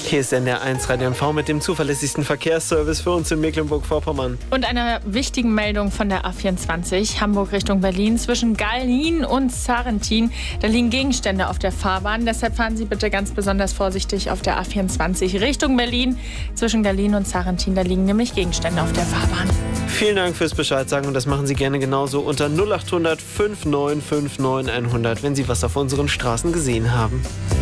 Hier ist NDR1 Radio MV mit dem zuverlässigsten Verkehrsservice für uns in Mecklenburg-Vorpommern. Und einer wichtigen Meldung von der A24, Hamburg Richtung Berlin, zwischen Gallin und Sarrentin. Da liegen Gegenstände auf der Fahrbahn. Deshalb fahren Sie bitte ganz besonders vorsichtig auf der A24 Richtung Berlin. Zwischen Gallin und Sarrentin, da liegen nämlich Gegenstände auf der Fahrbahn. Vielen Dank fürs Bescheid sagen und das machen Sie gerne genauso unter 0800 5959 100, wenn Sie was auf unseren Straßen gesehen haben.